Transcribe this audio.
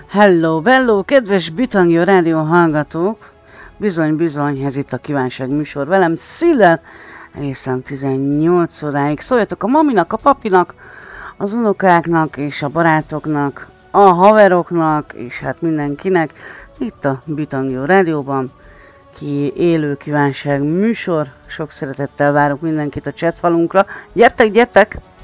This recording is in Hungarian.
Hello, bello, kedves Bitangio rádió hallgatók! Bizony, ez itt a kívánság műsor velem, Szillel, egészen 18 óráig. Szóljatok a maminak, a papinak, az unokáknak és a barátoknak, a haveroknak, és hát mindenkinek, itt a Bitangio rádióban, élő kívánság műsor. Sok szeretettel várok mindenkit a chatfalunkra. Gyertek!